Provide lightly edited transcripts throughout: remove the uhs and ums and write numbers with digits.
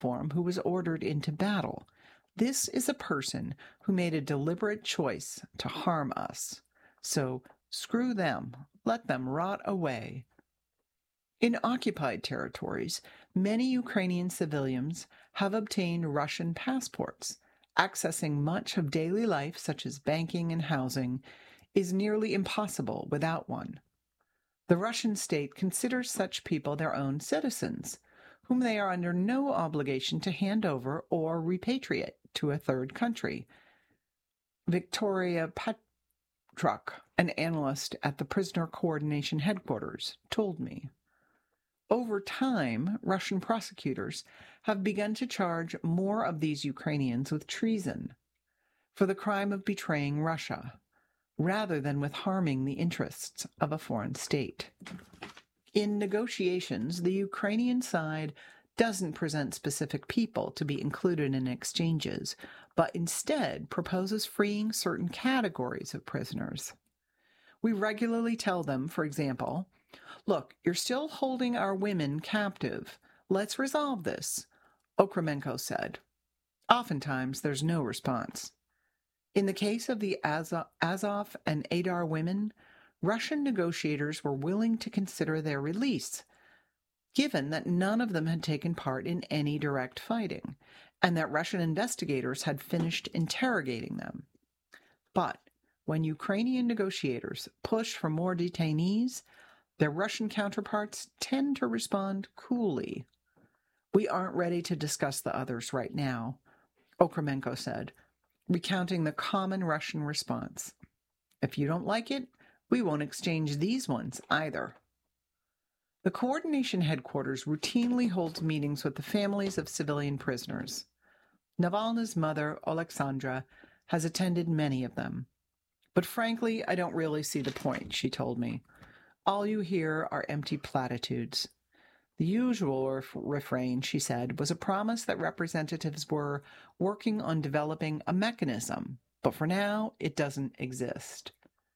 form who was ordered into battle. This is a person who made a deliberate choice to harm us. So screw them. Let them rot away. In occupied territories, many Ukrainian civilians have obtained Russian passports. Accessing much of daily life, such as banking and housing, is nearly impossible without one. The Russian state considers such people their own citizens, whom they are under no obligation to hand over or repatriate to a third country. Victoria Patruk, an analyst at the Prisoner Coordination Headquarters, told me. Over time, Russian prosecutors have begun to charge more of these Ukrainians with treason for the crime of betraying Russia, rather than with harming the interests of a foreign state. In negotiations, the Ukrainian side doesn't present specific people to be included in exchanges, but instead proposes freeing certain categories of prisoners. We regularly tell them, for example, "Look, you're still holding our women captive. Let's resolve this," Okremenko said. Oftentimes, there's no response. In the case of the Azov and Adar women, Russian negotiators were willing to consider their release, given that none of them had taken part in any direct fighting, and that Russian investigators had finished interrogating them. But when Ukrainian negotiators push for more detainees, their Russian counterparts tend to respond coolly. "We aren't ready to discuss the others right now," Okremenko said, recounting the common Russian response. "If you don't like it, we won't exchange these ones either." The coordination headquarters routinely holds meetings with the families of civilian prisoners. Navalny's mother, Alexandra, has attended many of them. "But frankly, I don't really see the point," she told me. "All you hear are empty platitudes." The usual refrain, she said, was a promise that representatives were working on developing a mechanism, but for now, it doesn't exist.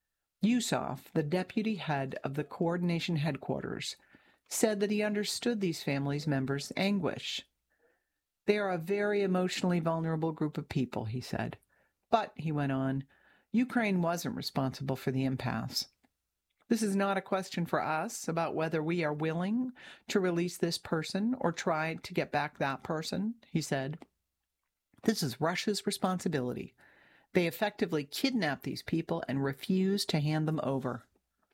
Yusuf, the deputy head of the coordination headquarters, said that he understood these families' members' anguish. "They are a very emotionally vulnerable group of people," he said. "But," he went on, "Ukraine wasn't responsible for the impasse. This is not a question for us about whether we are willing to release this person or try to get back that person," he said. "This is Russia's responsibility. They effectively kidnap these people and refuse to hand them over."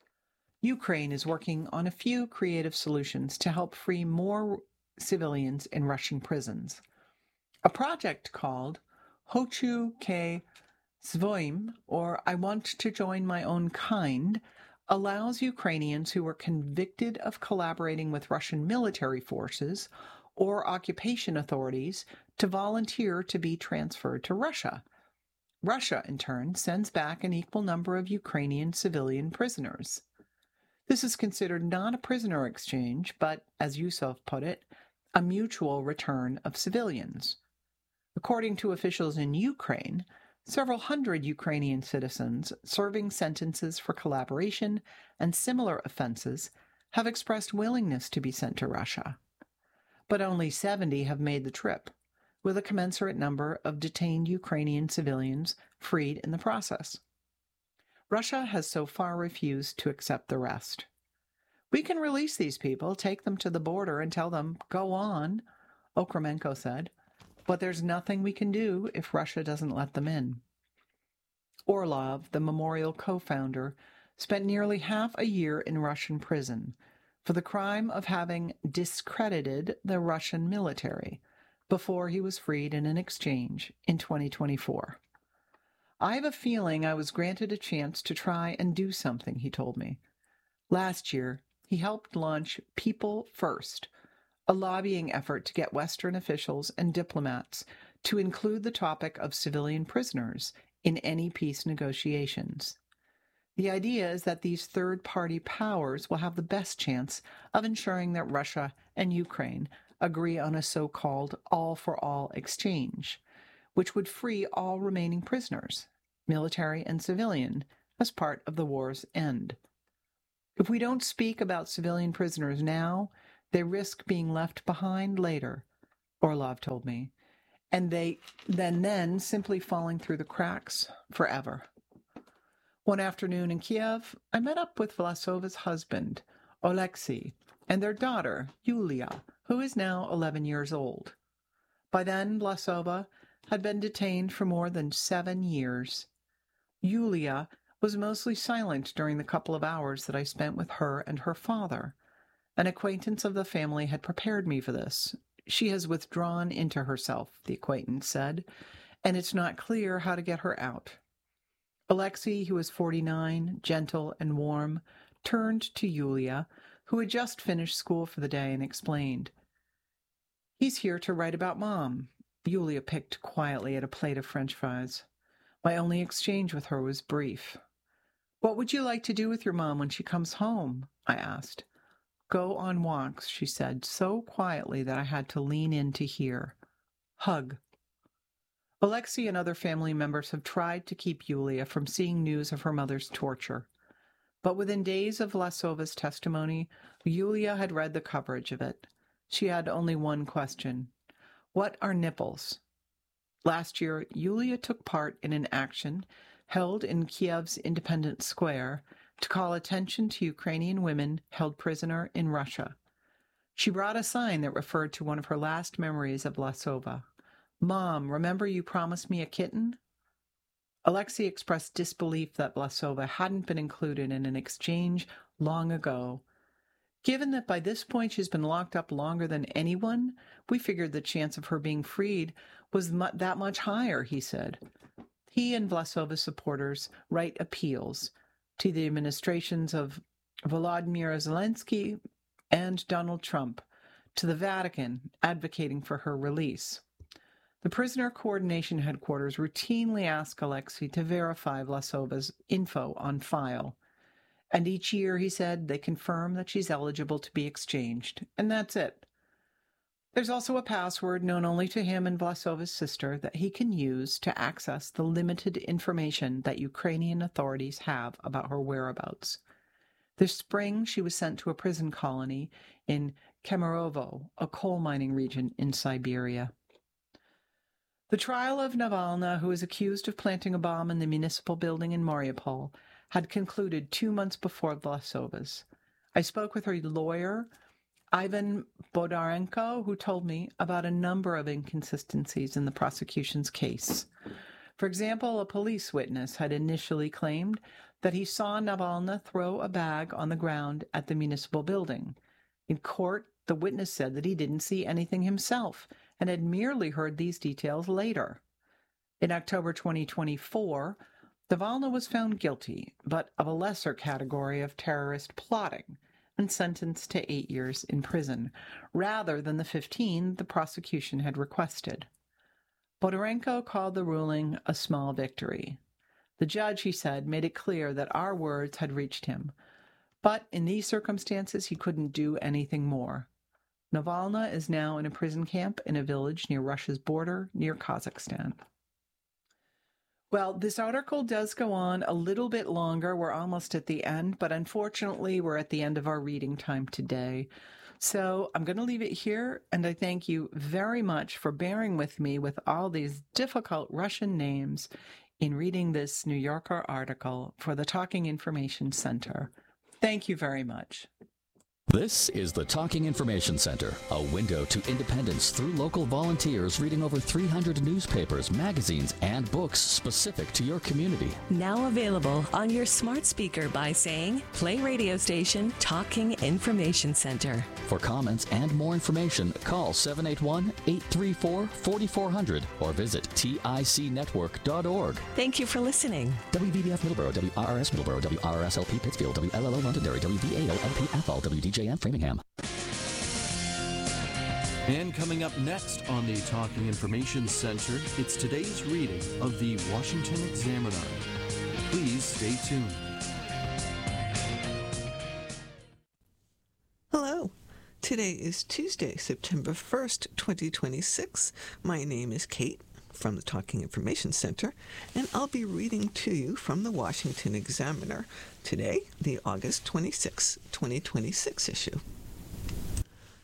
Ukraine is working on a few creative solutions to help free more civilians in Russian prisons. A project called Hochu Ke Svoim, or I Want to Join My Own Kind, allows Ukrainians who were convicted of collaborating with Russian military forces or occupation authorities to volunteer to be transferred to Russia. Russia, in turn, sends back an equal number of Ukrainian civilian prisoners. This is considered not a prisoner exchange, but, as Yusuf put it, a mutual return of civilians. According to officials in Ukraine, several hundred Ukrainian citizens serving sentences for collaboration and similar offenses have expressed willingness to be sent to Russia. But only 70 have made the trip, with a commensurate number of detained Ukrainian civilians freed in the process. Russia has so far refused to accept the rest. "We can release these people, take them to the border, and tell them, 'Go on,'" Okremenko said. "But there's nothing we can do if Russia doesn't let them in." Orlov, the Memorial co-founder, spent nearly half a year in Russian prison for the crime of having discredited the Russian military before he was freed in an exchange in 2024. "I have a feeling I was granted a chance to try and do something," he told me. Last year, he helped launch People First, a lobbying effort to get Western officials and diplomats to include the topic of civilian prisoners in any peace negotiations. The idea is that these third-party powers will have the best chance of ensuring that Russia and Ukraine agree on a so-called all-for-all exchange, which would free all remaining prisoners, military and civilian, as part of the war's end. If we don't speak about civilian prisoners now, they risk being left behind later, Orlov told me, and then simply falling through the cracks forever. One afternoon in Kiev, I met up with Vlasova's husband, Oleksiy, and their daughter, Yulia, who is now 11 years old. By then, Vlasova had been detained for more than 7 years. Yulia was mostly silent during the couple of hours that I spent with her and her father. An acquaintance of the family had prepared me for this. She has withdrawn into herself, the acquaintance said, and it's not clear how to get her out. Oleksiy, who was 49, gentle and warm, turned to Yulia, who had just finished school for the day, and explained, "He's here to write about Mom." Yulia picked quietly at a plate of French fries. My only exchange with her was brief. "What would you like to do with your mom when she comes home?" I asked. "Go on walks," she said, so quietly that I had to lean in to hear. "Hug." Oleksiy and other family members have tried to keep Yulia from seeing news of her mother's torture. But within days of Vlasova's testimony, Yulia had read the coverage of it. She had only one question. What are nipples? Last year, Yulia took part in an action held in Kiev's Independence Square to call attention to Ukrainian women held prisoner in Russia. She brought a sign that referred to one of her last memories of Vlasova. "Mom, remember you promised me a kitten?" Oleksiy expressed disbelief that Vlasova hadn't been included in an exchange long ago. "Given that by this point she's been locked up longer than anyone, we figured the chance of her being freed was that much higher," he said. He and Vlasova's supporters write appeals to the administrations of Volodymyr Zelensky and Donald Trump, to the Vatican, advocating for her release. The prisoner coordination headquarters routinely ask Oleksiy to verify Vlasova's info on file. And each year, he said, they confirm that she's eligible to be exchanged. And that's it. There's also a password known only to him and Vlasova's sister that he can use to access the limited information that Ukrainian authorities have about her whereabouts. This spring, she was sent to a prison colony in Kemerovo, a coal mining region in Siberia. The trial of Navalny, who is accused of planting a bomb in the municipal building in Mariupol, had concluded 2 months before Vlasova's. I spoke with her lawyer, Ivan Bodarenko, who told me about a number of inconsistencies in the prosecution's case. For example, a police witness had initially claimed that he saw Navalny throw a bag on the ground at the municipal building. In court, the witness said that he didn't see anything himself and had merely heard these details later. In October 2024, Navalny was found guilty, but of a lesser category of terrorist plotting, and sentenced to 8 years in prison, rather than the 15 the prosecution had requested. Bodarenko called the ruling a small victory. The judge, he said, made it clear that our words had reached him, but in these circumstances he couldn't do anything more. Navalny is now in a prison camp in a village near Russia's border, near Kazakhstan. Well, this article does go on a little bit longer. We're almost at the end, but unfortunately, we're at the end of our reading time today. So I'm going to leave it here, and I thank you very much for bearing with me with all these difficult Russian names in reading this New Yorker article for the Talking Information Center. Thank you very much. This is the Talking Information Center, a window to independence through local volunteers reading over 300 newspapers, magazines, and books specific to your community. Now available on your smart speaker by saying, play radio station Talking Information Center. For comments and more information, call 781-834-4400 or visit ticnetwork.org. Thank you for listening. WVBF Middleborough, WRRS Middleborough, WRRS-LP Pittsfield, WLLO Londonderry, WVAO-LP Athol, WDJM Framingham. And coming up next on the Talking Information Center, it's today's reading of the Washington Examiner. Please stay tuned. Hello. Today is Tuesday, September 1st, 2026. My name is Kate from the Talking Information Center, and I'll be reading to you from the Washington Examiner today, the August 26, 2026 issue.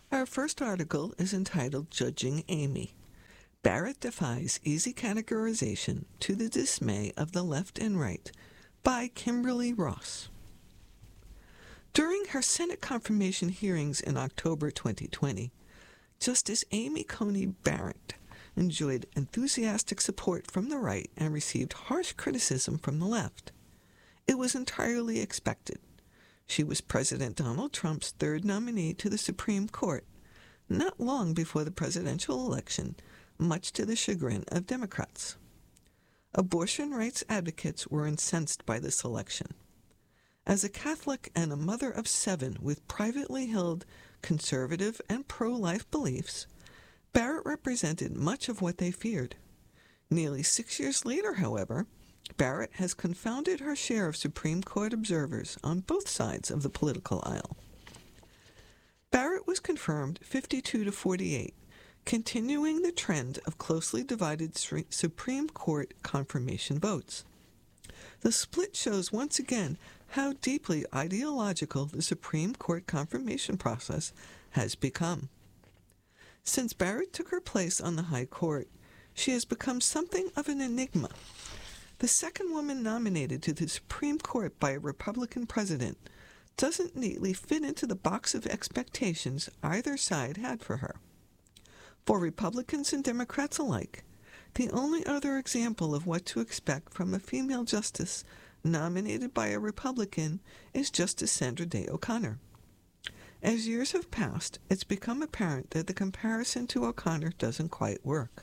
Our first article is entitled Judging Amy. Barrett Defies Easy Categorization to the Dismay of the Left and Right by Kimberly Ross. During her Senate confirmation hearings in October 2020, Justice Amy Coney Barrett enjoyed enthusiastic support from the right and received harsh criticism from the left. It was entirely expected. She was President Donald Trump's third nominee to the Supreme Court, not long before the presidential election, much to the chagrin of Democrats. Abortion rights advocates were incensed by this election. As a Catholic and a mother of 7 with privately held conservative and pro-life beliefs, Barrett represented much of what they feared. Nearly 6 years later, however, Barrett has confounded her share of Supreme Court observers on both sides of the political aisle. Barrett was confirmed 52-48, continuing the trend of closely divided Supreme Court confirmation votes. The split shows once again how deeply ideological the Supreme Court confirmation process has become. Since Barrett took her place on the High Court, she has become something of an enigma. The second woman nominated to the Supreme Court by a Republican president doesn't neatly fit into the box of expectations either side had for her. For Republicans and Democrats alike, the only other example of what to expect from a female justice nominated by a Republican is Justice Sandra Day O'Connor. As years have passed, it's become apparent that the comparison to O'Connor doesn't quite work.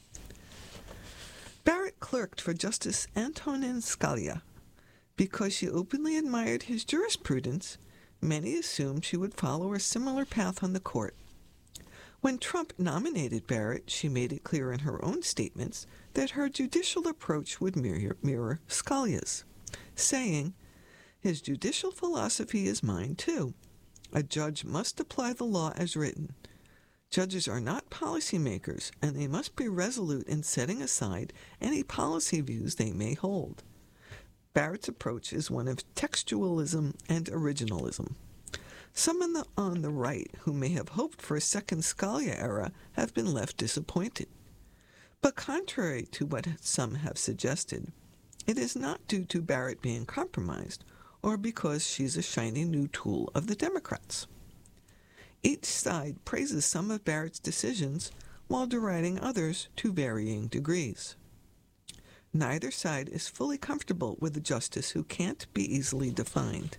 Barrett clerked for Justice Antonin Scalia. Because she openly admired his jurisprudence, many assumed she would follow a similar path on the court. When Trump nominated Barrett, she made it clear in her own statements that her judicial approach would mirror Scalia's, saying, "His judicial philosophy is mine too. A judge must apply the law as written. Judges are not policymakers, and they must be resolute in setting aside any policy views they may hold." Barrett's approach is one of textualism and originalism. Some on the right who may have hoped for a second Scalia era have been left disappointed. But contrary to what some have suggested, it is not due to Barrett being compromised or because she's a shiny new tool of the Democrats. Each side praises some of Barrett's decisions while deriding others to varying degrees. Neither side is fully comfortable with a justice who can't be easily defined.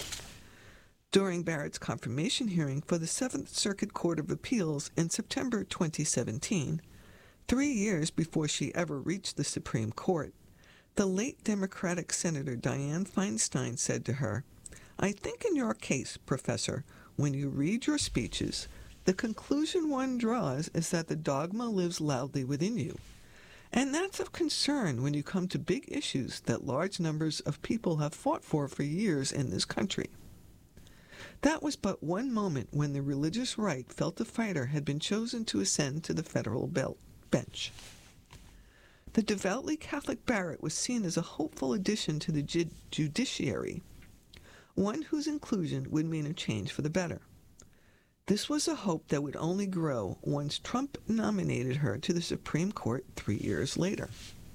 During Barrett's confirmation hearing for the Seventh Circuit Court of Appeals in September 2017, 3 years before she ever reached the Supreme Court, the late Democratic Senator Dianne Feinstein said to her, "I think in your case, Professor, when you read your speeches, the conclusion one draws is that the dogma lives loudly within you. And that's of concern when you come to big issues that large numbers of people have fought for years in this country." That was but one moment when the religious right felt a fighter had been chosen to ascend to the federal bench. The devoutly Catholic Barrett was seen as a hopeful addition to the judiciary, one whose inclusion would mean a change for the better. This was a hope that would only grow once Trump nominated her to the Supreme Court 3 years later.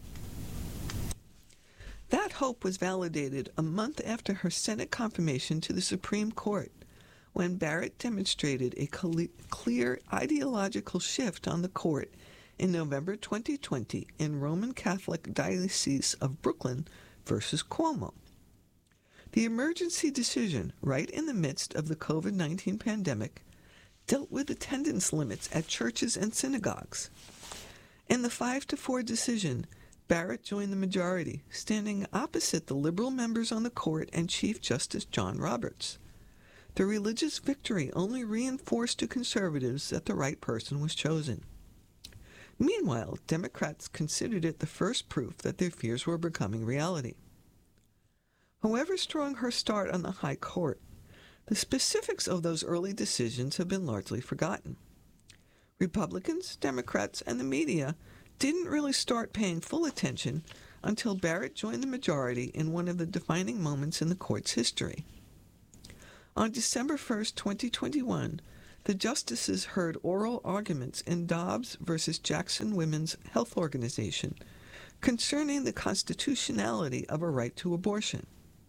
That hope was validated a month after her Senate confirmation to the Supreme Court, when Barrett demonstrated a clear ideological shift on the court in November 2020 in Roman Catholic Diocese of Brooklyn versus Cuomo. The emergency decision, right in the midst of the COVID-19 pandemic, dealt with attendance limits at churches and synagogues. In the 5-4 decision, Barrett joined the majority, standing opposite the liberal members on the court and Chief Justice John Roberts. The religious victory only reinforced to conservatives that the right person was chosen. Meanwhile, Democrats considered it the first proof that their fears were becoming reality. However strong her start on the High Court, the specifics of those early decisions have been largely forgotten. Republicans, Democrats, and the media didn't really start paying full attention until Barrett joined the majority in one of the defining moments in the court's history. On December 1, 2021, the justices heard oral arguments in Dobbs versus Jackson Women's Health Organization concerning the constitutionality of a right to abortion.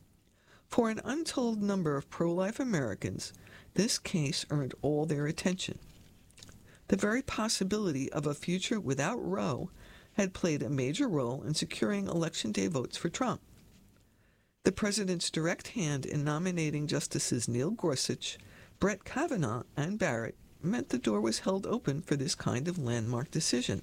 For an untold number of pro-life Americans, this case earned all their attention. The very possibility of a future without Roe had played a major role in securing Election Day votes for Trump. The president's direct hand in nominating Justices Neil Gorsuch, Brett Kavanaugh, and Barrett meant the door was held open for this kind of landmark decision.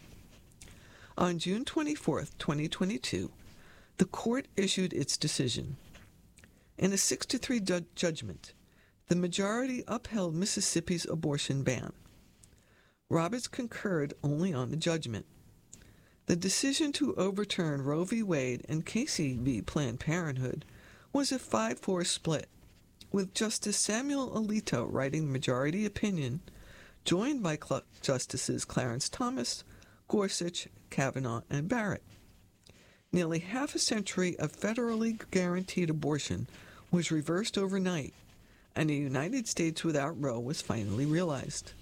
On June 24, 2022, the court issued its decision. In a 6-3 judgment, the majority upheld Mississippi's abortion ban. Roberts concurred only on the judgment. The decision to overturn Roe v. Wade and Casey v. Planned Parenthood was a 5-4 split, with Justice Samuel Alito writing the majority opinion, joined by Justices Clarence Thomas, Gorsuch, Kavanaugh, and Barrett. Nearly half a century of federally guaranteed abortion was reversed overnight, and a United States without Roe was finally realized.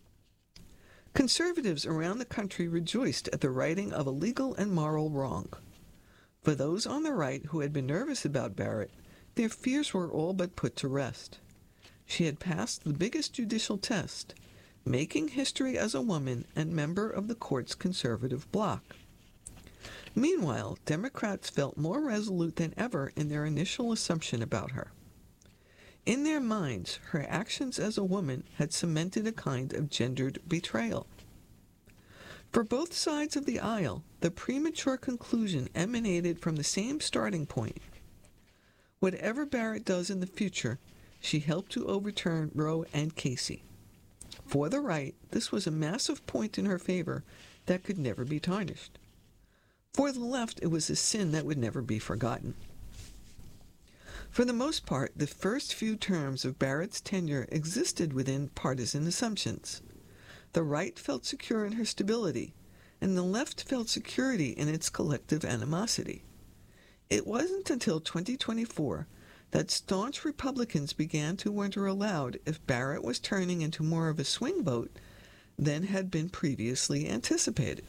Conservatives around the country rejoiced at the righting of a legal and moral wrong. For those on the right who had been nervous about Barrett, their fears were all but put to rest. She had passed the biggest judicial test, making history as a woman and member of the court's conservative bloc. Meanwhile, Democrats felt more resolute than ever in their initial assumption about her. In their minds, her actions as a woman had cemented a kind of gendered betrayal. For both sides of the aisle, the premature conclusion emanated from the same starting point. Whatever Barrett does in the future, she helped to overturn Roe and Casey. For the right, this was a massive point in her favor that could never be tarnished. For the left, it was a sin that would never be forgotten. For the most part, the first few terms of Barrett's tenure existed within partisan assumptions. The right felt secure in her stability, and the left felt security in its collective animosity. It wasn't until 2024 that staunch Republicans began to wonder aloud if Barrett was turning into more of a swing vote than had been previously anticipated.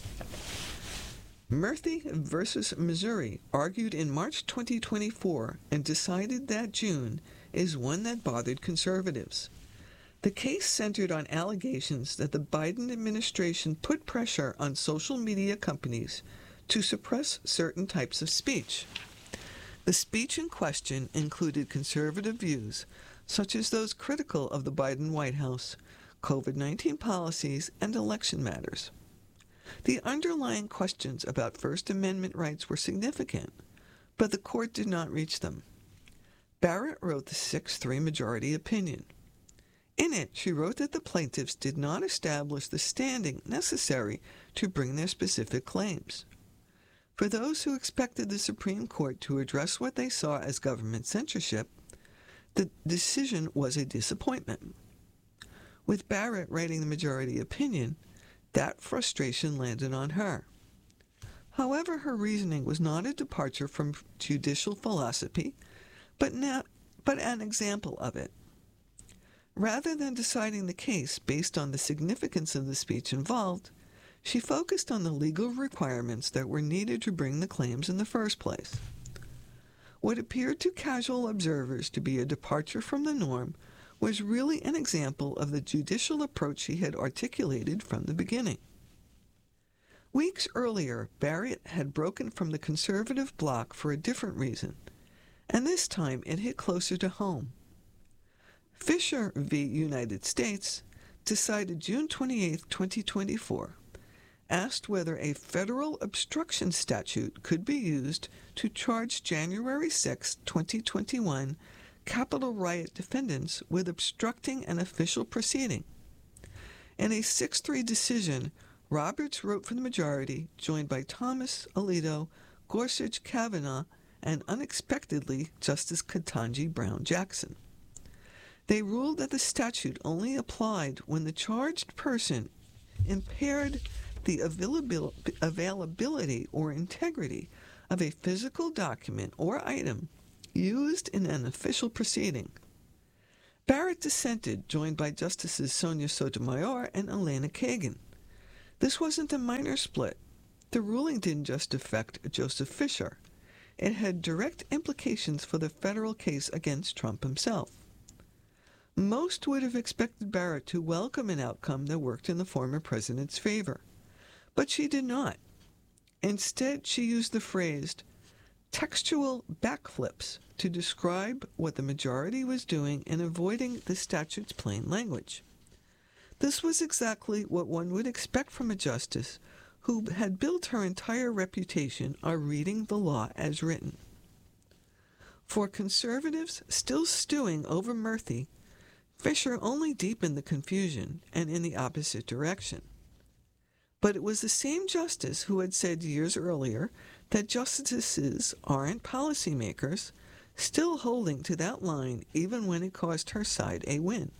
Murphy versus Missouri, argued in March 2024 and decided that June, is one that bothered conservatives. The case centered on allegations that the Biden administration put pressure on social media companies to suppress certain types of speech. The speech in question included conservative views, such as those critical of the Biden White House, COVID-19 policies, and election matters. The underlying questions about First Amendment rights were significant, but the court did not reach them. Barrett wrote the 6-3 majority opinion. In it, she wrote that the plaintiffs did not establish the standing necessary to bring their specific claims. For those who expected the Supreme Court to address what they saw as government censorship, the decision was a disappointment. With Barrett writing the majority opinion, that frustration landed on her. However, her reasoning was not a departure from judicial philosophy, but an example of it. Rather than deciding the case based on the significance of the speech involved, she focused on the legal requirements that were needed to bring the claims in the first place. What appeared to casual observers to be a departure from the norm was really an example of the judicial approach she had articulated from the beginning. Weeks earlier, Barrett had broken from the conservative bloc for a different reason, and this time it hit closer to home. Fisher v. United States, decided June 28, 2024, asked whether a federal obstruction statute could be used to charge January 6, 2021 Capitol riot defendants with obstructing an official proceeding. In a 6-3 decision, Roberts wrote for the majority, joined by Thomas, Alito, Gorsuch, Kavanaugh, and unexpectedly, Justice Ketanji Brown Jackson. They ruled that the statute only applied when the charged person impaired the availability or integrity of a physical document or item used in an official proceeding. Barrett dissented, joined by Justices Sonia Sotomayor and Elena Kagan. This wasn't a minor split. The ruling didn't just affect Joseph Fischer. It had direct implications for the federal case against Trump himself. Most would have expected Barrett to welcome an outcome that worked in the former president's favor, but she did not. Instead, she used the phrase textual backflips to describe what the majority was doing in avoiding the statute's plain language. This was exactly what one would expect from a justice who had built her entire reputation on reading the law as written. For conservatives still stewing over Murphy, Fischer only deepened the confusion and in the opposite direction. But it was the same justice who had said years earlier that justices aren't policymakers, still holding to that line even when it cost her side a win.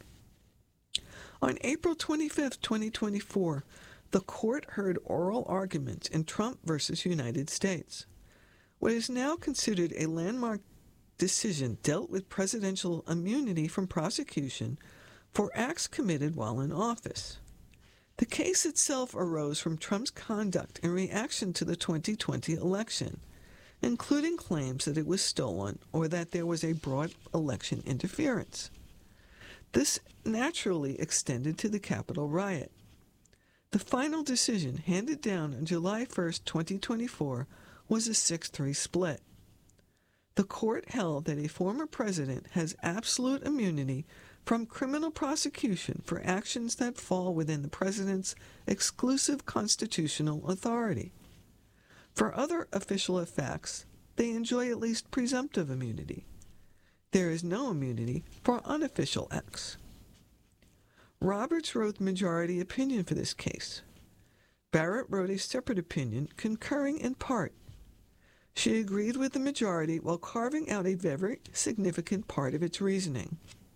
On April 25, 2024, the court heard oral arguments in Trump versus United States. What is now considered a landmark decision dealt with presidential immunity from prosecution for acts committed while in office. The case itself arose from Trump's conduct in reaction to the 2020 election, including claims that it was stolen or that there was a broad election interference. This naturally extended to the Capitol riot. The final decision, handed down on July 1, 2024, was a 6-3 split. The court held that a former president has absolute immunity from criminal prosecution for actions that fall within the president's exclusive constitutional authority. For other official effects, they enjoy at least presumptive immunity. There is no immunity for unofficial acts. Roberts wrote the majority opinion for this case. Barrett wrote a separate opinion concurring in part. She agreed with the majority while carving out a very significant part of its reasoning.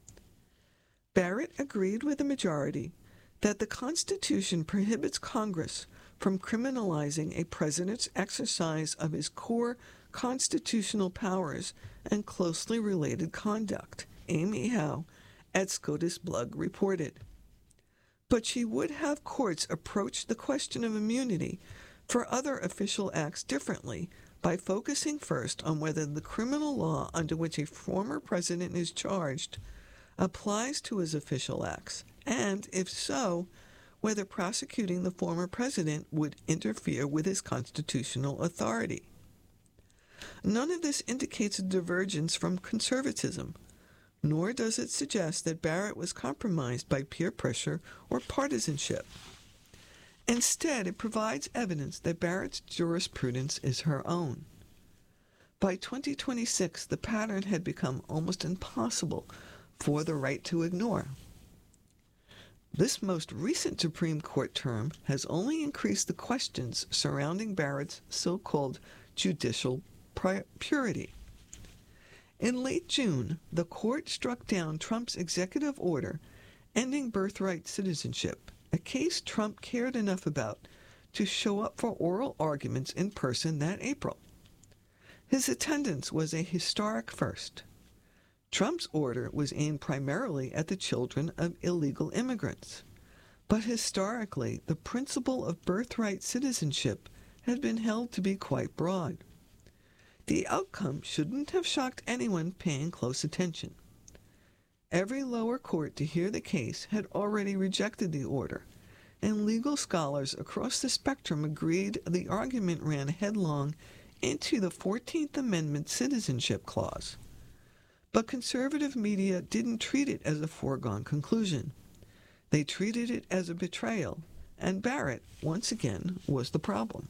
Barrett agreed with the majority that the Constitution prohibits Congress from criminalizing a president's exercise of his core constitutional powers and closely related conduct, Amy Howe at SCOTUS Blog reported. But she would have courts approach the question of immunity for other official acts differently by focusing first on whether the criminal law under which a former president is charged applies to his official acts, and, if so, whether prosecuting the former president would interfere with his constitutional authority. None of this indicates a divergence from conservatism, nor does it suggest that Barrett was compromised by peer pressure or partisanship. Instead, it provides evidence that Barrett's jurisprudence is her own. By 2026, the pattern had become almost impossible for the right to ignore. This most recent Supreme Court term has only increased the questions surrounding Barrett's so-called judicial purity. In late June, the court struck down Trump's executive order ending birthright citizenship, a case Trump cared enough about to show up for oral arguments in person that April. His attendance was a historic first. Trump's order was aimed primarily at the children of illegal immigrants, but historically, the principle of birthright citizenship had been held to be quite broad. The outcome shouldn't have shocked anyone paying close attention. Every lower court to hear the case had already rejected the order, and legal scholars across the spectrum agreed the argument ran headlong into the 14th Amendment Citizenship Clause. But conservative media didn't treat it as a foregone conclusion. They treated it as a betrayal, and Barrett, once again, was the problem.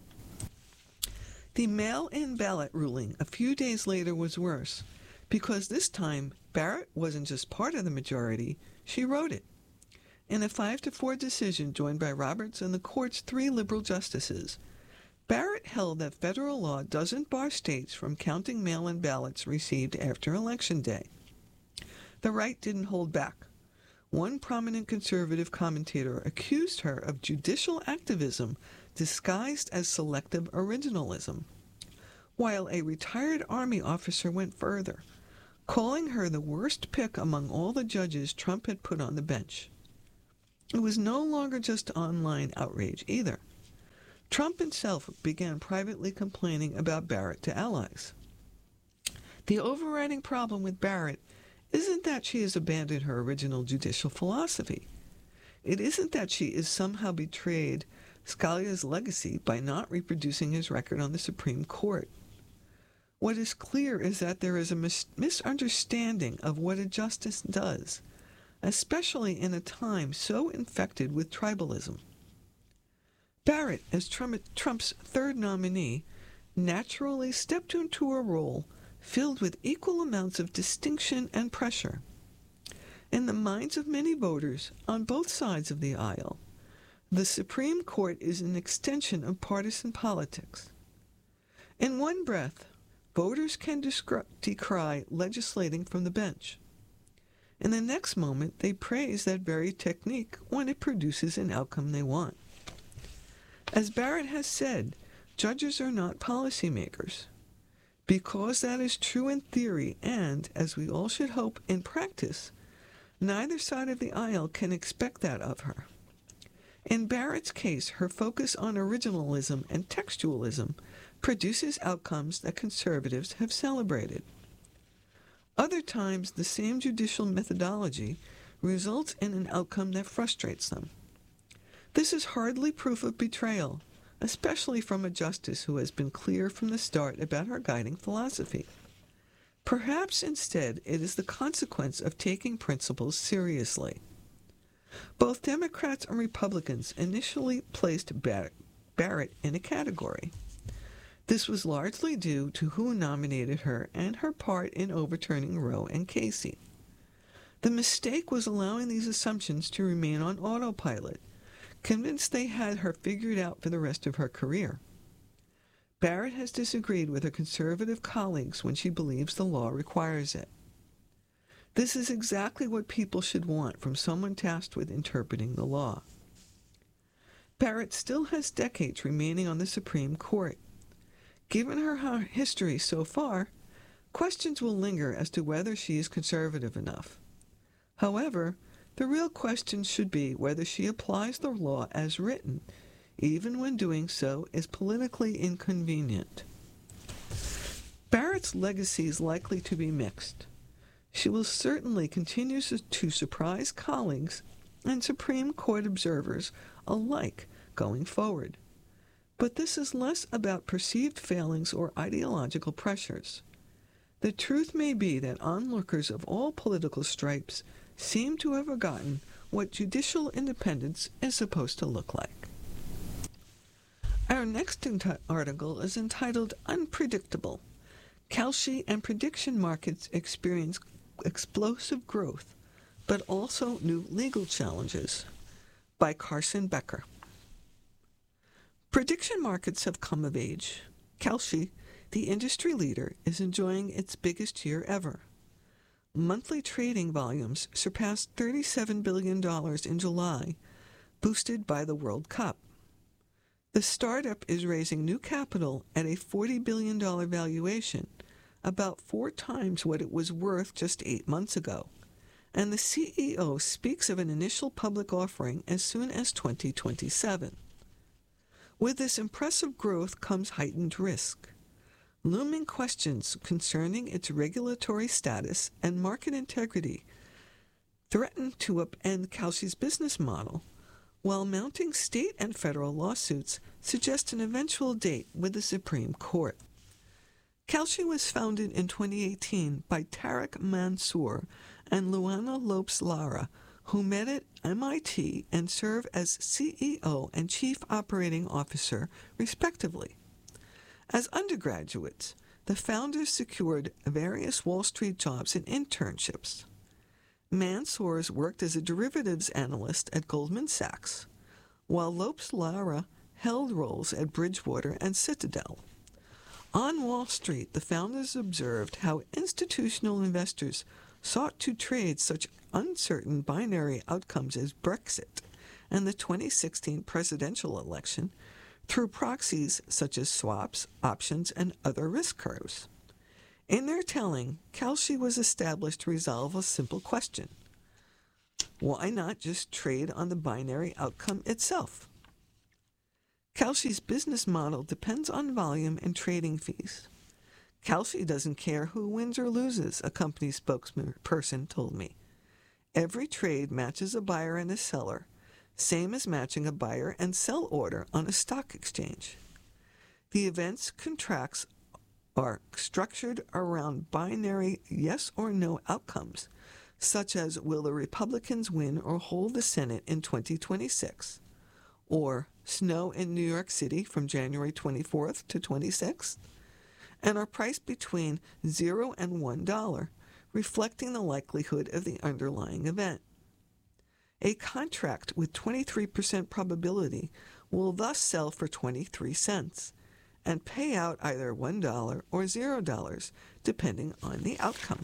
The mail-in ballot ruling a few days later was worse, because this time Barrett wasn't just part of the majority, she wrote it. In a 5-4 decision joined by Roberts and the court's 3 liberal justices, Barrett held that federal law doesn't bar states from counting mail-in ballots received after Election Day. The right didn't hold back. One prominent conservative commentator accused her of judicial activism disguised as selective originalism, while a retired Army officer went further, calling her the worst pick among all the judges Trump had put on the bench. It was no longer just online outrage either. Trump himself began privately complaining about Barrett to allies. The overriding problem with Barrett isn't that she has abandoned her original judicial philosophy. It isn't that she has somehow betrayed Scalia's legacy by not reproducing his record on the Supreme Court. What is clear is that there is a misunderstanding of what a justice does, especially in a time so infected with tribalism. Barrett, as Trump's third nominee, naturally stepped into a role filled with equal amounts of distinction and pressure. In the minds of many voters on both sides of the aisle, the Supreme Court is an extension of partisan politics. In one breath, voters can decry legislating from the bench. In the next moment, they praise that very technique when it produces an outcome they want. As Barrett has said, judges are not policymakers. Because that is true in theory and, as we all should hope, in practice, neither side of the aisle can expect that of her. In Barrett's case, her focus on originalism and textualism produces outcomes that conservatives have celebrated. Other times, the same judicial methodology results in an outcome that frustrates them. This is hardly proof of betrayal, especially from a justice who has been clear from the start about her guiding philosophy. Perhaps instead it is the consequence of taking principles seriously. Both Democrats and Republicans initially placed Barrett in a category. This was largely due to who nominated her and her part in overturning Roe and Casey. The mistake was allowing these assumptions to remain on autopilot, convinced they had her figured out for the rest of her career. Barrett has disagreed with her conservative colleagues when she believes the law requires it. This is exactly what people should want from someone tasked with interpreting the law. Barrett still has decades remaining on the Supreme Court. Given her history so far, questions will linger as to whether she is conservative enough. However, the real question should be whether she applies the law as written, even when doing so is politically inconvenient. Barrett's legacy is likely to be mixed. She will certainly continue to surprise colleagues and Supreme Court observers alike going forward. But this is less about perceived failings or ideological pressures. The truth may be that onlookers of all political stripes seem to have forgotten what judicial independence is supposed to look like. Our next article is entitled Unpredictable. Kalshi and prediction markets experience explosive growth, but also new legal challenges, by Carson Becker. Prediction markets have come of age. Kalshi, the industry leader, is enjoying its biggest year ever. Monthly trading volumes surpassed $37 billion in July, boosted by the World Cup. The startup is raising new capital at a $40 billion valuation, about 4 times what it was worth just 8 months ago, and the CEO speaks of an initial public offering as soon as 2027. With this impressive growth comes heightened risk. Looming questions concerning its regulatory status and market integrity threaten to upend Kalshi's business model, while mounting state and federal lawsuits suggest an eventual date with the Supreme Court. Kalshi was founded in 2018 by Tarek Mansour and Luana Lopes-Lara, who met at MIT and serve as CEO and Chief Operating Officer, respectively. As undergraduates, the founders secured various Wall Street jobs and internships. Mansour's worked as a derivatives analyst at Goldman Sachs, while Lopes-Lara held roles at Bridgewater and Citadel. On Wall Street, the founders observed how institutional investors sought to trade such uncertain binary outcomes as Brexit and the 2016 presidential election through proxies such as swaps, options, and other risk curves. In their telling, Kalshi was established to resolve a simple question. Why not just trade on the binary outcome itself? Kalshi's business model depends on volume and trading fees. Kalshi doesn't care who wins or loses, a company spokesperson told me. Every trade matches a buyer and a seller, same as matching a buyer and sell order on a stock exchange. The event's contracts are structured around binary yes or no outcomes, such as will the Republicans win or hold the Senate in 2026, or snow in New York City from January 24th to 26th, and are priced between $0 and $1, reflecting the likelihood of the underlying event. A contract with 23% probability will thus sell for 23 cents and pay out either $1 or $0, depending on the outcome.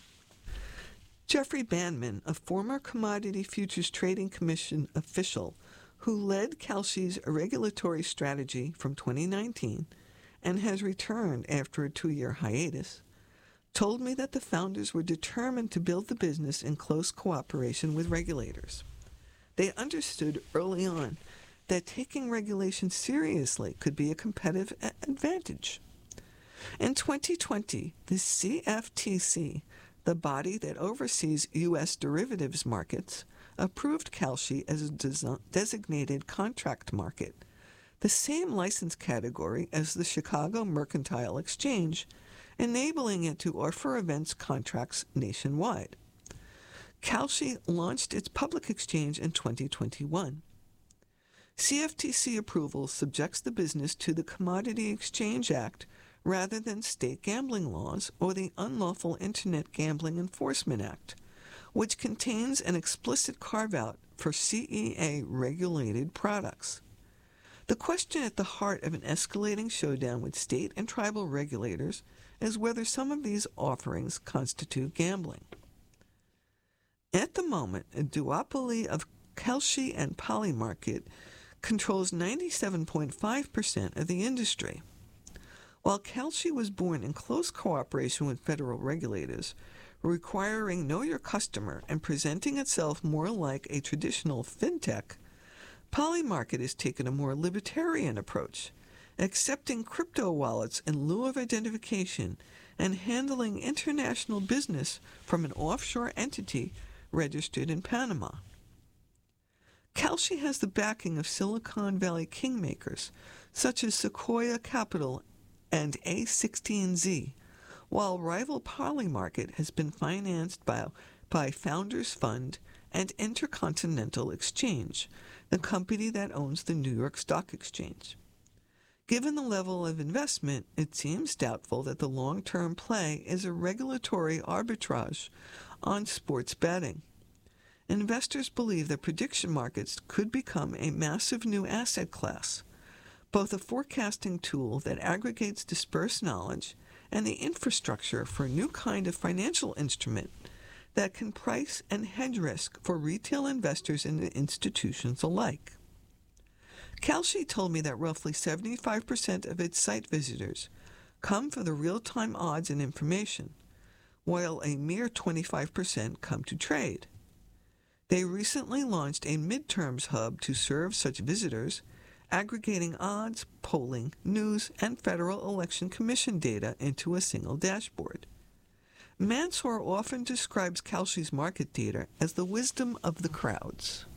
Jeffrey Bandman, a former Commodity Futures Trading Commission official who led Kalshi's regulatory strategy from 2019 and has returned after a 2-year hiatus, told me that the founders were determined to build the business in close cooperation with regulators. They understood early on that taking regulation seriously could be a competitive advantage. In 2020, the CFTC, the body that oversees U.S. derivatives markets, approved Kalshi as a designated contract market, the same license category as the Chicago Mercantile Exchange, enabling it to offer events contracts nationwide. Kalshi launched its public exchange in 2021. CFTC approval subjects the business to the Commodity Exchange Act rather than state gambling laws or the Unlawful Internet Gambling Enforcement Act, which contains an explicit carve-out for CEA-regulated products. The question at the heart of an escalating showdown with state and tribal regulators is whether some of these offerings constitute gambling. At the moment, a duopoly of Kalshi and Polymarket controls 97.5% of the industry. While Kalshi was born in close cooperation with federal regulators, requiring Know Your Customer and presenting itself more like a traditional fintech, Polymarket has taken a more libertarian approach, accepting crypto wallets in lieu of identification and handling international business from an offshore entity registered in Panama. Kalshi has the backing of Silicon Valley kingmakers such as Sequoia Capital and A16Z, while rival Polymarket has been financed by Founders Fund and Intercontinental Exchange, the company that owns the New York Stock Exchange. Given the level of investment, it seems doubtful that the long-term play is a regulatory arbitrage on sports betting. Investors believe that prediction markets could become a massive new asset class, both a forecasting tool that aggregates dispersed knowledge and the infrastructure for a new kind of financial instrument that can price and hedge risk for retail investors and institutions alike. Kalshi told me that roughly 75% of its site visitors come for the real-time odds and information, while a mere 25% come to trade. They recently launched a midterms hub to serve such visitors, aggregating odds, polling, news, and Federal Election Commission data into a single dashboard. Mansour often describes Kalshi's market data as the wisdom of the crowds.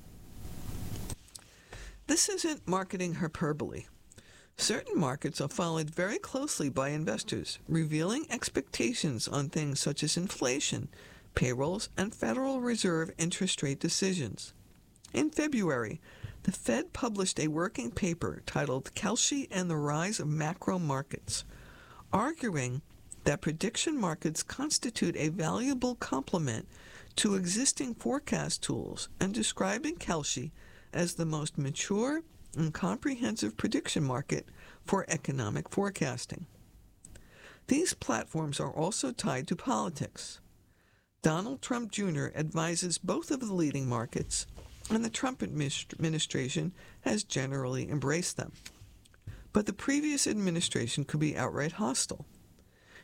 This isn't marketing hyperbole. Certain markets are followed very closely by investors, revealing expectations on things such as inflation, payrolls, and Federal Reserve interest rate decisions. In February, the Fed published a working paper titled Kalshi and the Rise of Macro Markets, arguing that prediction markets constitute a valuable complement to existing forecast tools and describing Kalshi as the most mature and comprehensive prediction market for economic forecasting. These platforms are also tied to politics. Donald Trump Jr. advises both of the leading markets, and the Trump administration has generally embraced them. But the previous administration could be outright hostile.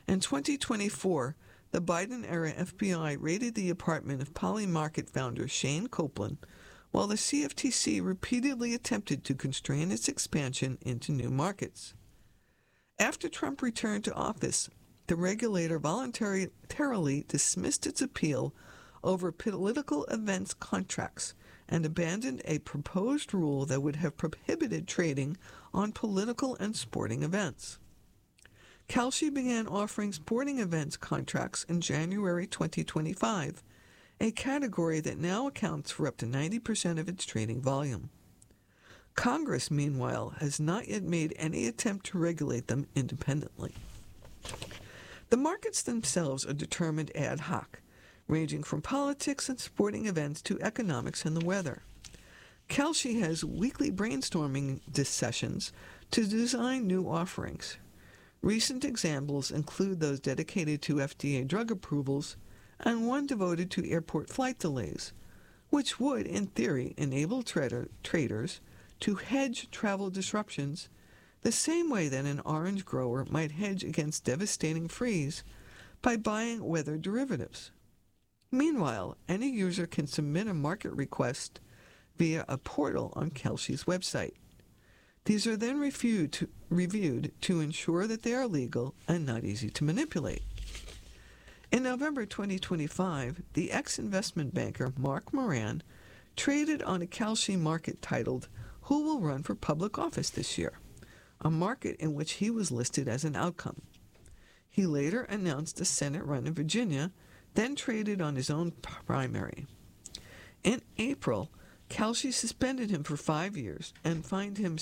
In 2024, the Biden-era FBI raided the apartment of Polymarket founder Shane Copeland, while the CFTC repeatedly attempted to constrain its expansion into new markets. After Trump returned to office, the regulator voluntarily dismissed its appeal over political events contracts and abandoned a proposed rule that would have prohibited trading on political and sporting events. Kalshi began offering sporting events contracts in January 2025, a category that now accounts for up to 90% of its trading volume. Congress, meanwhile, has not yet made any attempt to regulate them independently. The markets themselves are determined ad hoc, ranging from politics and sporting events to economics and the weather. Kalshi has weekly brainstorming sessions to design new offerings. Recent examples include those dedicated to FDA drug approvals and one devoted to airport flight delays, which would, in theory, enable traders to hedge travel disruptions the same way that an orange grower might hedge against devastating freeze by buying weather derivatives. Meanwhile, any user can submit a market request via a portal on Kalshi's website. These are then reviewed to ensure that they are legal and not easy to manipulate. In November 2025, the ex-investment banker Mark Moran traded on a Kalshi market titled "Who Will Run for Public Office This Year?", a market in which he was listed as an outcome. He later announced a Senate run in Virginia, then traded on his own primary. In April, Kalshi suspended him for 5 years and fined him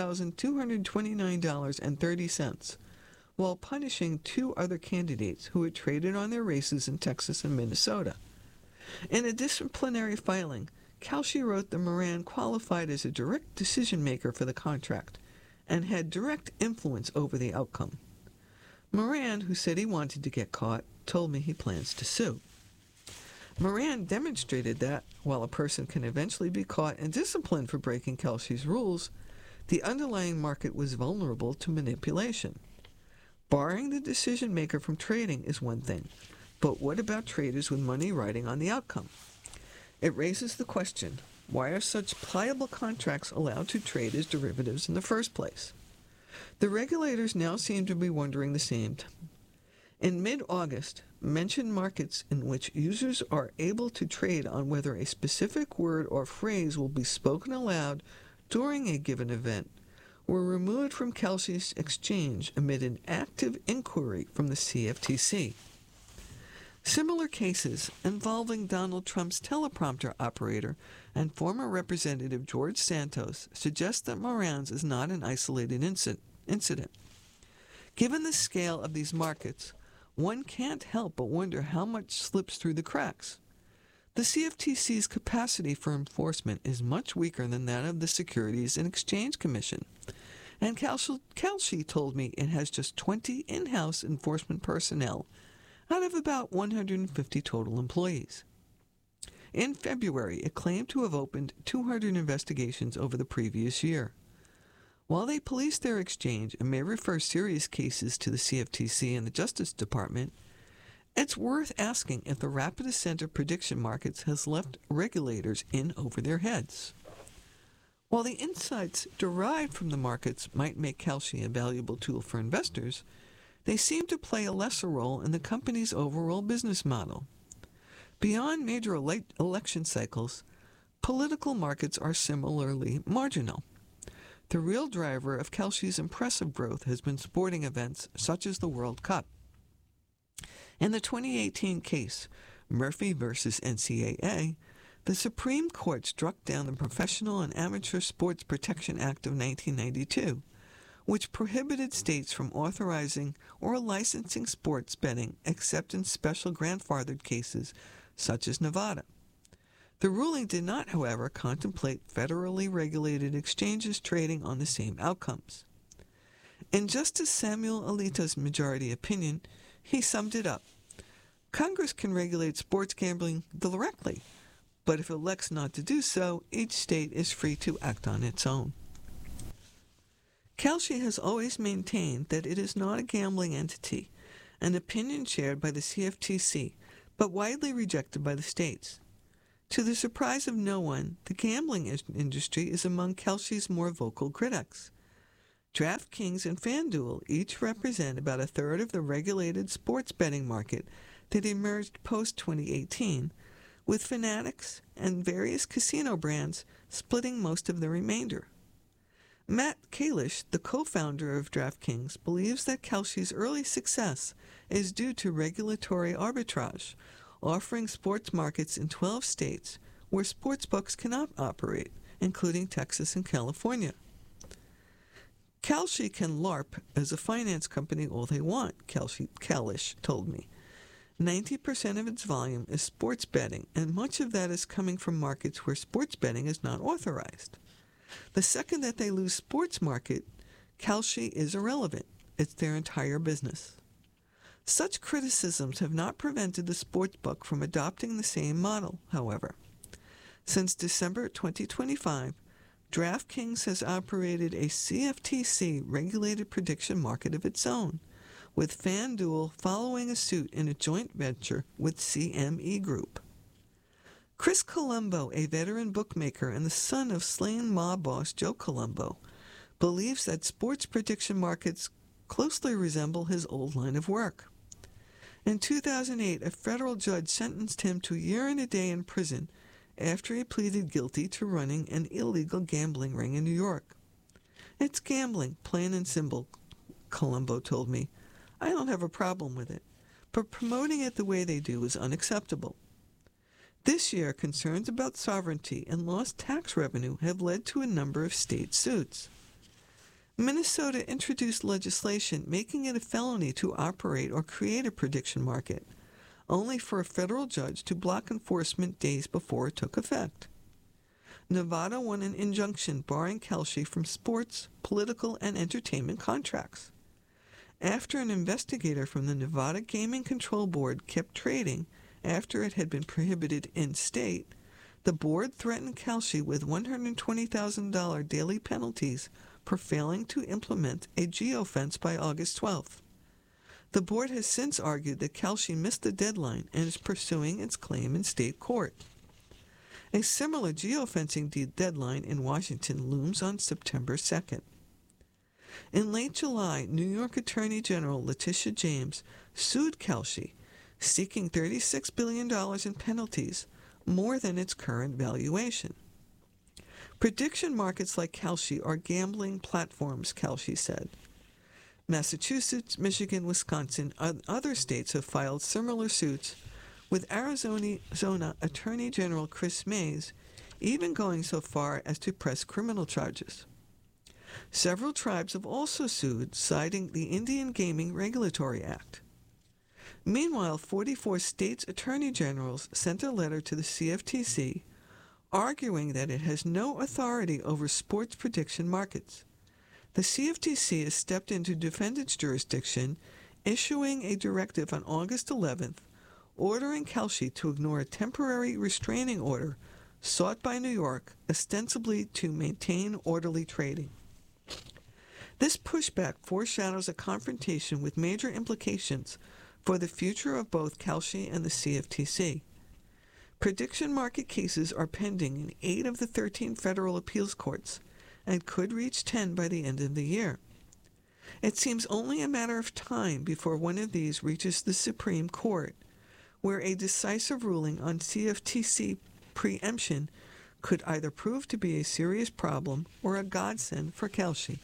$6,229.30, while punishing 2 other candidates who had traded on their races in Texas and Minnesota. In a disciplinary filing, Kalshi wrote that Moran qualified as a direct decision-maker for the contract and had direct influence over the outcome. Moran, who said he wanted to get caught, told me he plans to sue. Moran demonstrated that, while a person can eventually be caught and disciplined for breaking Kalshi's rules, the underlying market was vulnerable to manipulation. Barring the decision-maker from trading is one thing, but what about traders with money riding on the outcome? It raises the question, why are such pliable contracts allowed to trade as derivatives in the first place? The regulators now seem to be wondering the same. In mid-August, mentioned markets in which users are able to trade on whether a specific word or phrase will be spoken aloud during a given event were removed from Kalshi's exchange amid an active inquiry from the CFTC. Similar cases involving Donald Trump's teleprompter operator and former Representative George Santos suggest that Moran's is not an isolated incident. Given the scale of these markets, one can't help but wonder how much slips through the cracks. The CFTC's capacity for enforcement is much weaker than that of the Securities and Exchange Commission, and Kalshi told me it has just 20 in-house enforcement personnel out of about 150 total employees. In February, it claimed to have opened 200 investigations over the previous year. While they police their exchange and may refer serious cases to the CFTC and the Justice Department, it's worth asking if the rapid ascent of prediction markets has left regulators in over their heads. While the insights derived from the markets might make Kalshi a valuable tool for investors, they seem to play a lesser role in the company's overall business model. Beyond major election cycles, political markets are similarly marginal. The real driver of Kalshi's impressive growth has been sporting events such as the World Cup. In the 2018 case, Murphy versus NCAA, the Supreme Court struck down the Professional and Amateur Sports Protection Act of 1992, which prohibited states from authorizing or licensing sports betting except in special grandfathered cases such as Nevada. The ruling did not, however, contemplate federally regulated exchanges trading on the same outcomes. In Justice Samuel Alito's majority opinion, he summed it up. Congress can regulate sports gambling directly, but if it elects not to do so, each state is free to act on its own. Kalshi has always maintained that it is not a gambling entity an opinion shared by the CFTC, but widely rejected by the states. To the surprise of no one, the gambling industry is among Kalshi's more vocal critics. DraftKings and FanDuel each represent about a third of the regulated sports betting market that emerged post-2018, with Fanatics and various casino brands splitting most of the remainder. Matt Kalish, the co-founder of DraftKings, believes that Kalshi's early success is due to regulatory arbitrage, offering sports markets in 12 states where sportsbooks cannot operate, including Texas and California. Kalshi can LARP as a finance company all they want, Kalish told me. 90% of its volume is sports betting, and much of that is coming from markets where sports betting is not authorized. The second that they lose sports market, Kalshi is irrelevant. It's their entire business. Such criticisms have not prevented the sportsbook from adopting the same model, however. Since December 2025, DraftKings has operated a CFTC-regulated prediction market of its own, with FanDuel following a suit in a joint venture with CME Group. Chris Colombo, a veteran bookmaker and the son of slain mob boss Joe Colombo, believes that sports prediction markets closely resemble his old line of work. In 2008, a federal judge sentenced him to a year and a day in prison after he pleaded guilty to running an illegal gambling ring in New York. It's gambling, plain and simple, Colombo told me. I don't have a problem with it, but promoting it the way they do is unacceptable. This year, concerns about sovereignty and lost tax revenue have led to a number of state suits. Minnesota introduced legislation making it a felony to operate or create a prediction market, only for a federal judge to block enforcement days before it took effect. Nevada won an injunction barring Kalshi from sports, political, and entertainment contracts. After an investigator from the Nevada Gaming Control Board kept trading after it had been prohibited in-state, the board threatened Kalshi with $120,000 daily penalties for failing to implement a geofence by August 12th. The board has since argued that Kalshi missed the deadline and is pursuing its claim in state court. A similar geofencing deadline in Washington looms on September 2nd. In late July, New York Attorney General Letitia James sued Kalshi, seeking $36 billion in penalties, more than its current valuation. Prediction markets like Kalshi are gambling platforms, Kalshi said. Massachusetts, Michigan, Wisconsin, and other states have filed similar suits, with Arizona Attorney General Chris Mays even going so far as to press criminal charges. Several tribes have also sued, citing the Indian Gaming Regulatory Act. Meanwhile, 44 states' attorney generals sent a letter to the CFTC arguing that it has no authority over sports prediction markets. The CFTC has stepped in to defend its jurisdiction, issuing a directive on August 11th, ordering Kalshi to ignore a temporary restraining order sought by New York, ostensibly to maintain orderly trading. This pushback foreshadows a confrontation with major implications for the future of both Kalshi and the CFTC. Prediction market cases are pending in 8 of the 13 federal appeals courts and could reach 10 by the end of the year. It seems only a matter of time before one of these reaches the Supreme Court, where a decisive ruling on CFTC preemption could either prove to be a serious problem or a godsend for Kalshi.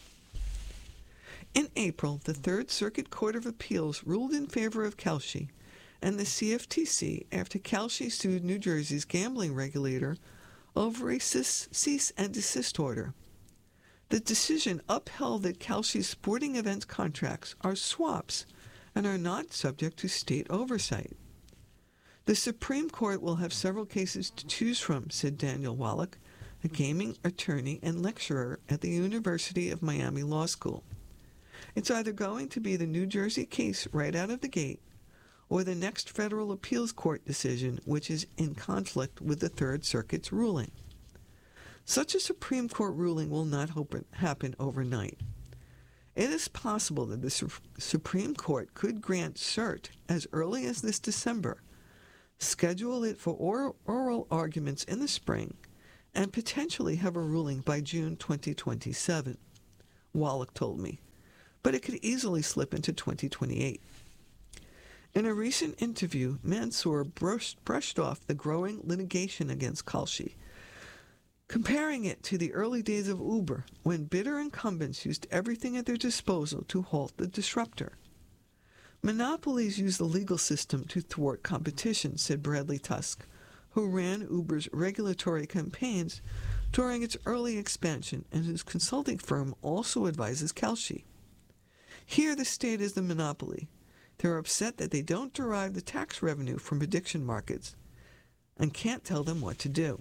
In April, the Third Circuit Court of Appeals ruled in favor of Kalshi and the CFTC after Kalshi sued New Jersey's gambling regulator over a cease and desist order. The decision upheld that Kalshi's sporting events contracts are swaps and are not subject to state oversight. The Supreme Court will have several cases to choose from, said Daniel Wallach, a gaming attorney and lecturer at the University of Miami Law School. It's either going to be the New Jersey case right out of the gate, or the next federal appeals court decision, which is in conflict with the Third Circuit's ruling. Such a Supreme Court ruling will not happen overnight. It is possible that the Supreme Court could grant cert as early as this December, schedule it for oral arguments in the spring, and potentially have a ruling by June 2027, Wallach told me, but it could easily slip into 2028. In a recent interview, Mansour brushed off the growing litigation against Kalshi, comparing it to the early days of Uber, when bitter incumbents used everything at their disposal to halt the disruptor. Monopolies use the legal system to thwart competition, said Bradley Tusk, who ran Uber's regulatory campaigns during its early expansion and whose consulting firm also advises Kalshi. Here the state is the monopoly. They're upset that they don't derive the tax revenue from prediction markets and can't tell them what to do.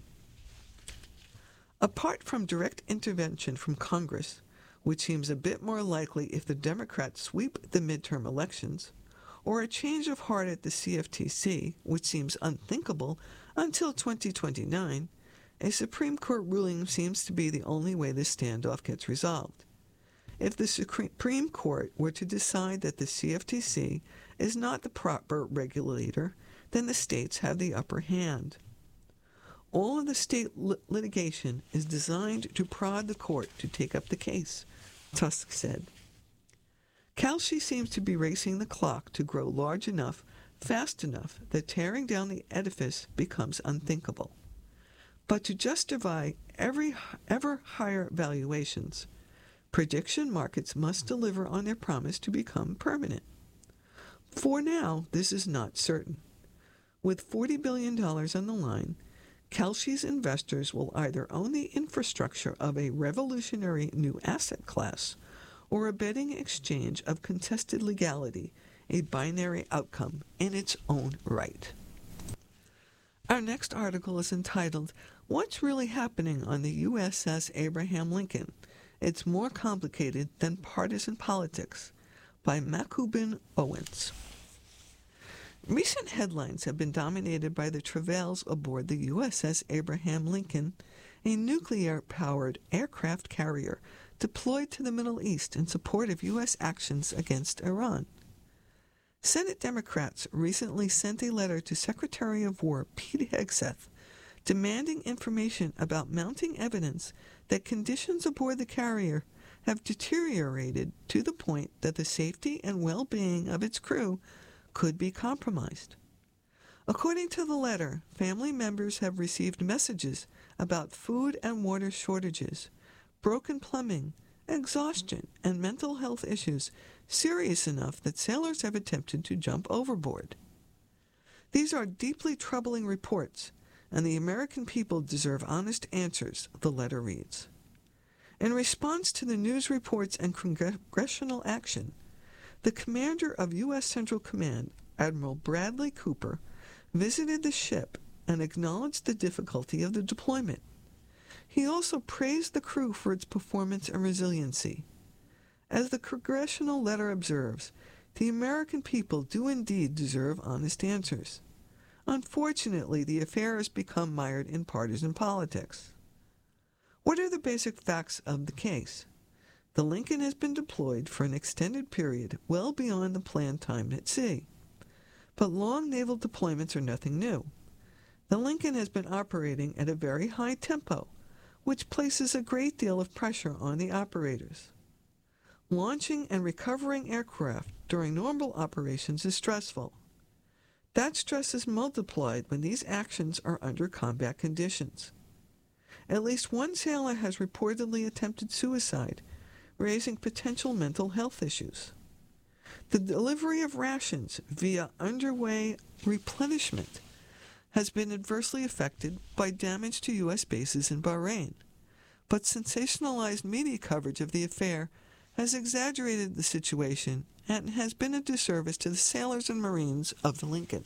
Apart from direct intervention from Congress, which seems a bit more likely if the Democrats sweep the midterm elections, or a change of heart at the CFTC, which seems unthinkable until 2029, a Supreme Court ruling seems to be the only way this standoff gets resolved. If the Supreme Court were to decide that the CFTC is not the proper regulator, then the states have the upper hand. All of the state litigation is designed to prod the court to take up the case, Tusk said. Kalshi seems to be racing the clock to grow large enough, fast enough, that tearing down the edifice becomes unthinkable. But to justify ever higher valuations, prediction markets must deliver on their promise to become permanent. For now, this is not certain. With $40 billion on the line, Kalshi's investors will either own the infrastructure of a revolutionary new asset class or a betting exchange of contested legality, a binary outcome in its own right. Our next article is entitled, What's Really Happening on the USS Abraham Lincoln? It's More Complicated Than Partisan Politics, by Makubin Owens. Recent headlines have been dominated by the travails aboard the USS Abraham Lincoln, a nuclear-powered aircraft carrier deployed to the Middle East in support of U.S. actions against Iran. Senate Democrats recently sent a letter to Secretary of War Pete Hegseth demanding information about mounting evidence that conditions aboard the carrier have deteriorated to the point that the safety and well-being of its crew could be compromised. According to the letter, family members have received messages about food and water shortages, broken plumbing, exhaustion, and mental health issues serious enough that sailors have attempted to jump overboard. These are deeply troubling reports, and the American people deserve honest answers, the letter reads. In response to the news reports and congressional action, the commander of U.S. Central Command, Admiral Bradley Cooper, visited the ship and acknowledged the difficulty of the deployment. He also praised the crew for its performance and resiliency. As the congressional letter observes, the American people do indeed deserve honest answers. Unfortunately, the affair has become mired in partisan politics. What are the basic facts of the case? The Lincoln has been deployed for an extended period well beyond the planned time at sea. But long naval deployments are nothing new. The Lincoln has been operating at a very high tempo, which places a great deal of pressure on the operators. Launching and recovering aircraft during normal operations is stressful. That stress is multiplied when these actions are under combat conditions. At least one sailor has reportedly attempted suicide, raising potential mental health issues. The delivery of rations via underway replenishment has been adversely affected by damage to U.S. bases in Bahrain, but sensationalized media coverage of the affair has exaggerated the situation and has been a disservice to the sailors and Marines of the Lincoln.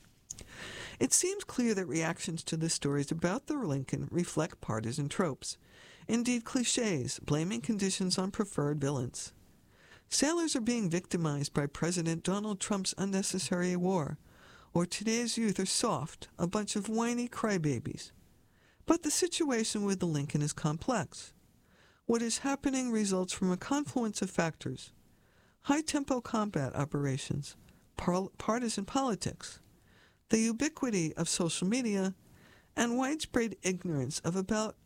It seems clear that reactions to the stories about the Lincoln reflect partisan tropes, indeed cliches, blaming conditions on preferred villains. Sailors are being victimized by President Donald Trump's unnecessary war, or today's youth are soft, a bunch of whiny crybabies. But the situation with the Lincoln is complex. What is happening results from a confluence of factors: high-tempo combat operations, partisan politics, the ubiquity of social media, and widespread ignorance about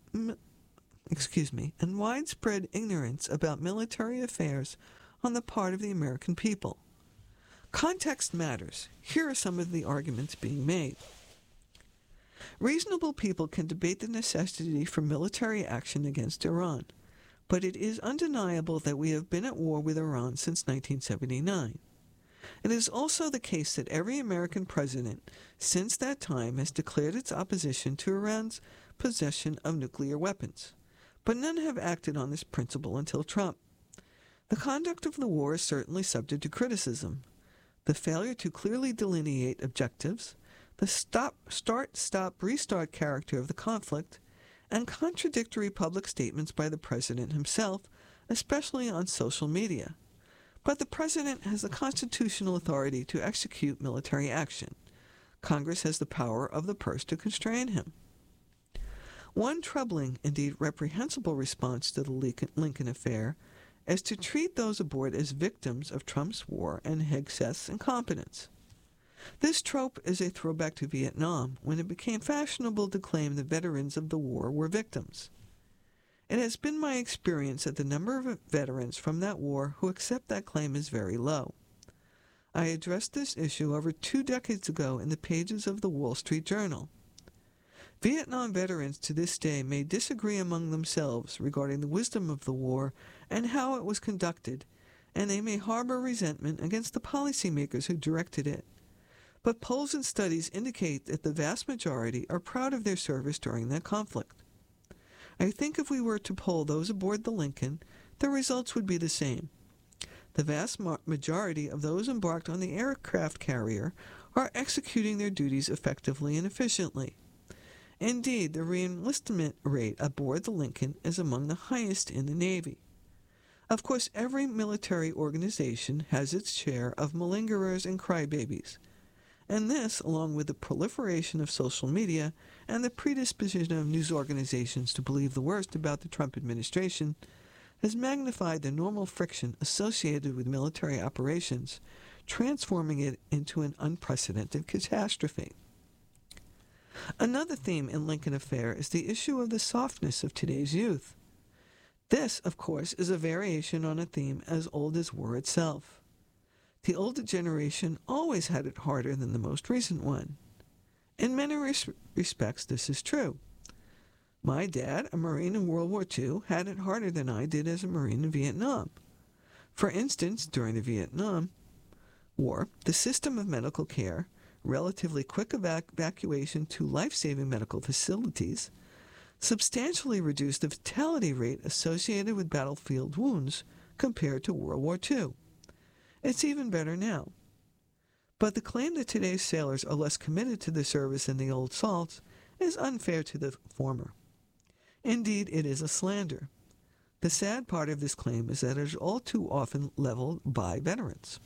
military affairs on the part of the American people. Context matters. Here are some of the arguments being made. Reasonable people can debate the necessity for military action against Iran, but it is undeniable that we have been at war with Iran since 1979. It is also the case that every American president since that time has declared its opposition to Iran's possession of nuclear weapons, but none have acted on this principle until Trump. The conduct of the war is certainly subject to criticism. The failure to clearly delineate objectives, the stop-stop-restart character of the conflict, and contradictory public statements by the president himself, especially on social media. But the president has the constitutional authority to execute military action. Congress has the power of the purse to constrain him. One troubling, indeed reprehensible response to the Lincoln affair is to treat those aboard as victims of Trump's war and Hegseth's incompetence. This trope is a throwback to Vietnam, when it became fashionable to claim the veterans of the war were victims. It has been my experience that the number of veterans from that war who accept that claim is very low. I addressed this issue over 2 decades ago in the pages of the Wall Street Journal. Vietnam veterans to this day may disagree among themselves regarding the wisdom of the war and how it was conducted, and they may harbor resentment against the policymakers who directed it. But polls and studies indicate that the vast majority are proud of their service during that conflict. I think if we were to poll those aboard the Lincoln, the results would be the same. The vast majority of those embarked on the aircraft carrier are executing their duties effectively and efficiently. Indeed, the reenlistment rate aboard the Lincoln is among the highest in the Navy. Of course, every military organization has its share of malingerers and crybabies, and this, along with the proliferation of social media and the predisposition of news organizations to believe the worst about the Trump administration, has magnified the normal friction associated with military operations, transforming it into an unprecedented catastrophe. Another theme in Lincoln Affair is the issue of the softness of today's youth. This, of course, is a variation on a theme as old as war itself. The older generation always had it harder than the most recent one. In many respects, this is true. My dad, a Marine in World War II, had it harder than I did as a Marine in Vietnam. For instance, during the Vietnam War, the system of medical care, relatively quick evacuation to life-saving medical facilities, substantially reduced the fatality rate associated with battlefield wounds compared to World War II. It's even better now. But the claim that today's sailors are less committed to the service than the old salts is unfair to the former. Indeed, it is a slander. The sad part of this claim is that it is all too often leveled by veterans.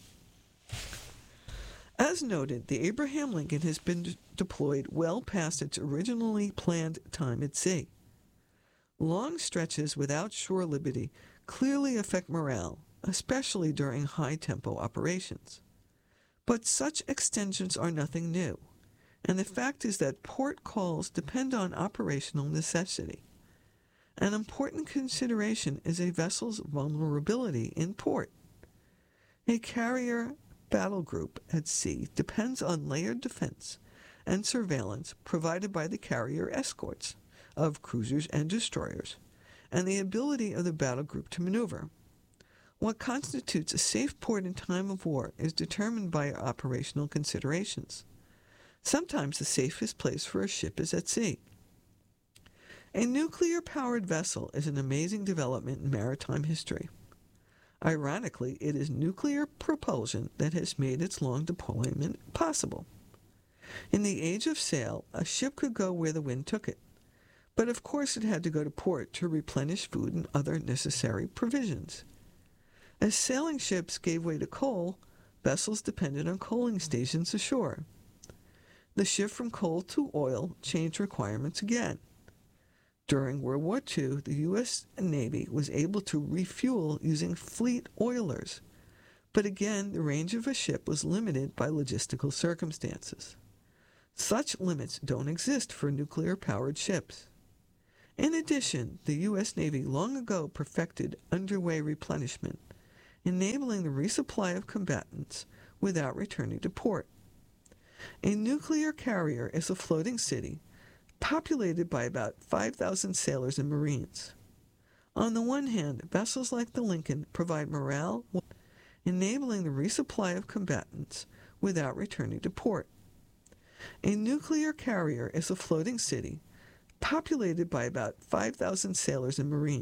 As noted, the Abraham Lincoln has been deployed well past its originally planned time at sea. Long stretches without shore liberty clearly affect morale, especially during high-tempo operations. But such extensions are nothing new, and the fact is that port calls depend on operational necessity. An important consideration is a vessel's vulnerability in port. A carrier battle group at sea depends on layered defense and surveillance provided by the carrier escorts of cruisers and destroyers, and the ability of the battle group to maneuver. What constitutes a safe port in time of war is determined by operational considerations. Sometimes the safest place for a ship is at sea. A nuclear-powered vessel is an amazing development in maritime history. Ironically, it is nuclear propulsion that has made its long deployment possible. In the age of sail, a ship could go where the wind took it, but of course it had to go to port to replenish food and other necessary provisions. As sailing ships gave way to coal, vessels depended on coaling stations ashore. The shift from coal to oil changed requirements again. During World War II, the U.S. Navy was able to refuel using fleet oilers, but again, the range of a ship was limited by logistical circumstances. Such limits don't exist for nuclear-powered ships. In addition, the U.S. Navy long ago perfected underway replenishment, enabling the resupply of combatants without returning to port. A nuclear carrier is a floating city populated by about 5,000 sailors and Marines. On the one hand, vessels like the Lincoln provide morale, enabling the resupply of combatants without returning to port. A nuclear carrier is a floating city populated by about 5,000 sailors and Marines.